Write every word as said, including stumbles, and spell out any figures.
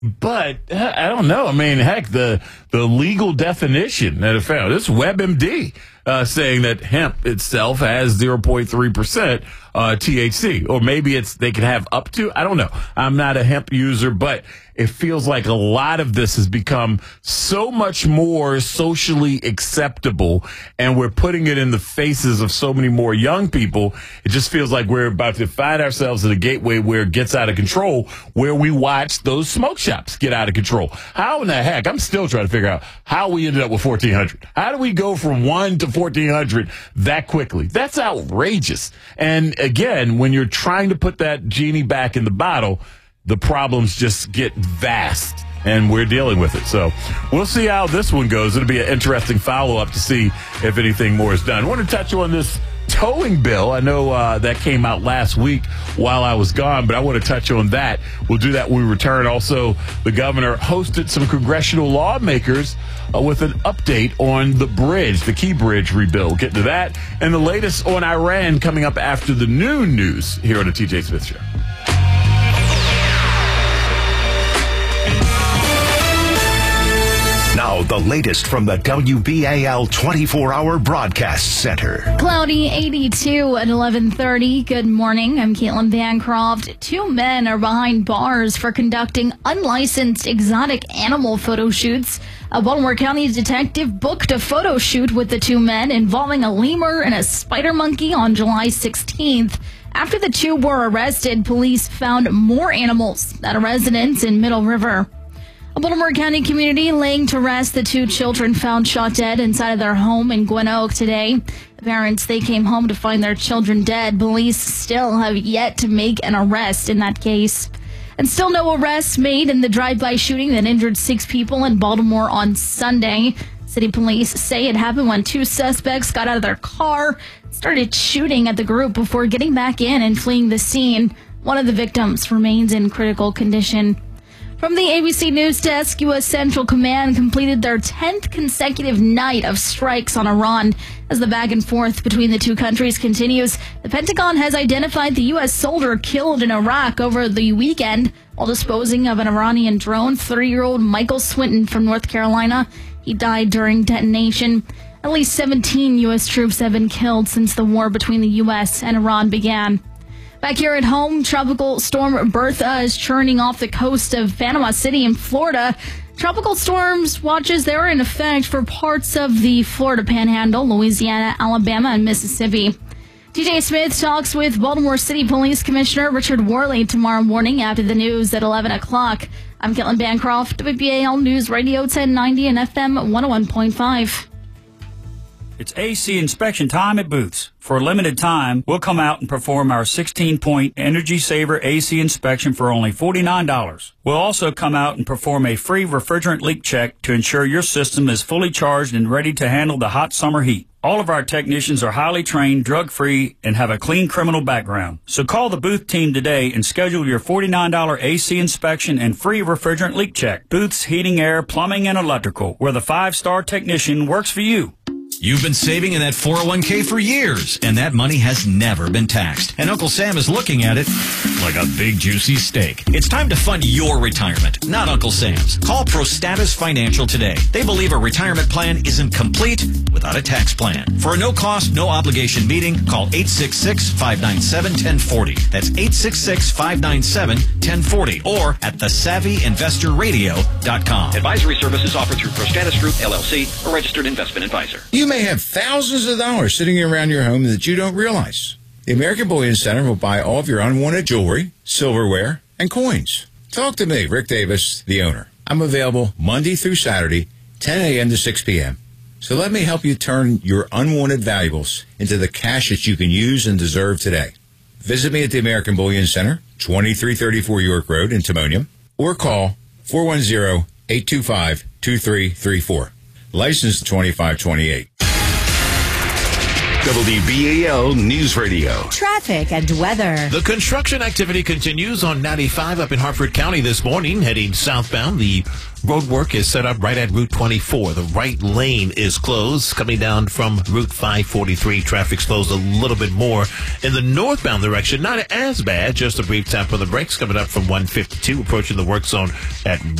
But I don't know. I mean, heck, the the legal definition that I found, this WebMD uh, saying that hemp itself has zero point three percent uh, T H C. Or maybe it's they can have up to, I don't know. I'm not a hemp user, but it feels like a lot of this has become so much more socially acceptable, and we're putting it in the faces of so many more young people. It just feels like we're about to find ourselves at a gateway where it gets out of control, where we watch those smoke shops get out of control. How in the heck? I'm still trying to figure out how we ended up with fourteen hundred. How do we go from one to fourteen hundred that quickly? That's outrageous. And again, when you're trying to put that genie back in the bottle, the problems just get vast, and we're dealing with it. So we'll see how this one goes. It'll be an interesting follow-up to see if anything more is done. I want to touch on this towing bill. I know uh, that came out last week while I was gone, but I want to touch on that. We'll do that when we return. Also, the governor hosted some congressional lawmakers uh, with an update on the bridge, the Key Bridge rebuild. Get to that. And the latest on Iran coming up after the noon news here on the T J Smith Show. Now, the latest from the W B A L twenty-four hour Broadcast Center. Cloudy eighty-two at eleven thirty. Good morning. I'm Caitlin Bancroft. Two men are behind bars for conducting unlicensed exotic animal photo shoots. A Baltimore County detective booked a photo shoot with the two men involving a lemur and a spider monkey on July sixteenth. After the two were arrested, police found more animals at a residence in Middle River. A Baltimore County community laying to rest the two children found shot dead inside of their home in Gwen Oak today. The parents, they came home to find their children dead. Police still have yet to make an arrest in that case. And still no arrests made in the drive-by shooting that injured six people in Baltimore on Sunday. City police say it happened when two suspects got out of their car, started shooting at the group before getting back in and fleeing the scene. One of the victims remains in critical condition. From the A B C News Desk, U S Central Command completed their tenth consecutive night of strikes on Iran. As the back and forth between the two countries continues, the Pentagon has identified the U S soldier killed in Iraq over the weekend while disposing of an Iranian drone. Three-year-old Michael Swinton from North Carolina. He died during detonation. At least seventeen U S troops have been killed since the war between the U S and Iran began. Back here at home, Tropical Storm Bertha is churning off the coast of Panama City in Florida. Tropical storms watches, they're in effect for parts of the Florida Panhandle, Louisiana, Alabama, and Mississippi. T J Smith talks with Baltimore City Police Commissioner Richard Worley tomorrow morning after the news at eleven o'clock. I'm Caitlin Bancroft, W B A L News Radio ten ninety and F M one oh one point five. It's A C inspection time at Booth's. For a limited time, we'll come out and perform our sixteen-point Energy Saver A C inspection for only forty-nine dollars. We'll also come out and perform a free refrigerant leak check to ensure your system is fully charged and ready to handle the hot summer heat. All of our technicians are highly trained, drug-free, and have a clean criminal background. So call the Booth team today and schedule your forty-nine dollars A C inspection and free refrigerant leak check. Booth's Heating, Air, Plumbing, and Electrical, where the five-star technician works for you. You've been saving in that four oh one k for years, and that money has never been taxed. And Uncle Sam is looking at it like a big, juicy steak. It's time to fund your retirement, not Uncle Sam's. Call ProStatus Financial today. They believe a retirement plan isn't complete without a tax plan. For a no-cost, no-obligation meeting, call eight six six, five nine seven, one oh four oh. That's eight six six, five nine seven, one oh four oh or at the savvy investor radio dot com. Advisory services offered through ProStatus Group, L L C, a registered investment advisor. You may have thousands of dollars sitting around your home that you don't realize. The American Bullion Center will buy all of your unwanted jewelry, silverware, and coins. Talk to me, Rick Davis, the owner. I'm available Monday through Saturday, ten a.m. to six p.m. So let me help you turn your unwanted valuables into the cash that you can use and deserve today. Visit me at the American Bullion Center, twenty-three thirty-four York Road in Timonium, or call four one zero, eight two five, two three three four. License twenty-five twenty-eight. W B A L News Radio. Traffic and weather. The construction activity continues on ninety-five up in Hartford County this morning, heading southbound. The road work is set up right at Route twenty-four. The right lane is closed. Coming down from Route five forty-three, traffic slows a little bit more. In the northbound direction, not as bad, just a brief tap on the brakes coming up from one fifty-two, approaching the work zone at